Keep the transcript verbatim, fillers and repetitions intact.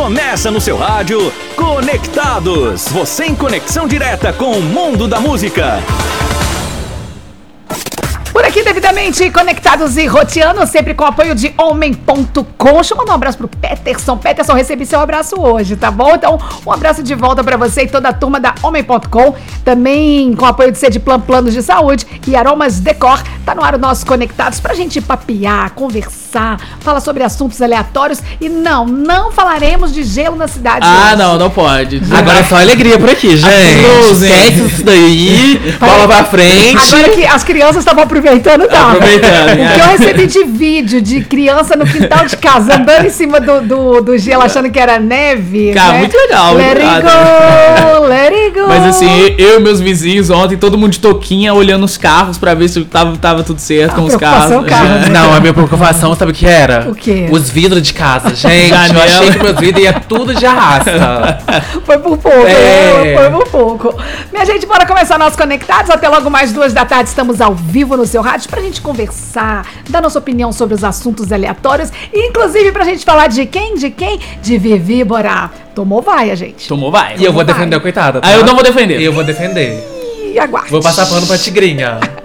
Começa no seu rádio, Conectados. Você em conexão direta com o mundo da música. Por aqui, devidamente conectados e roteando, sempre com o apoio de homem ponto com. Deixa eu mandar um abraço pro Peterson. Peterson, recebi seu abraço hoje, tá bom? Então, um abraço de volta pra você e toda a turma da homem ponto com. Também com o apoio de Cediplan Planos de Saúde e Aromas Decor. Tá no ar o nosso Conectados pra gente papear, conversar, falar sobre assuntos aleatórios. E não, não falaremos de gelo na cidade. Ah, hoje. não, não pode. Agora é só alegria por aqui, gente. Esquece isso daí, bola pra frente. Agora que as crianças estavam aproveitando, tá? Aproveitando, O que eu recebi de vídeo de criança no quintal de casa, andando em cima do, do, do gelo, achando que era neve. Cara, né? muito legal. Let it Ah, go, let it go. Mas assim, eu e meus vizinhos ontem, todo mundo de toquinha, olhando os carros pra ver se tava, tava tudo certo A com os preocupação carros. é o carro, né? Não, a minha preocupação, sabe o que era? O quê? Os vidros de casa, gente. Janela. Eu achei que meus vidros ia tudo de arrasta. Foi por pouco, É. né? Foi por pouco. Minha gente, bora começar nossos Conectados. Até logo mais duas da tarde, estamos ao vivo no seu rádio pra gente conversar, dar nossa opinião sobre os assuntos aleatórios e inclusive pra gente falar de quem? De quem? De Vivi Borá. Tomou vaia, gente. Tomou, vai. E eu vou vai. defender a coitada, tá? Ah, eu não vou defender. E eu vou defender. E aguarde. Vou passar pano pra tigrinha.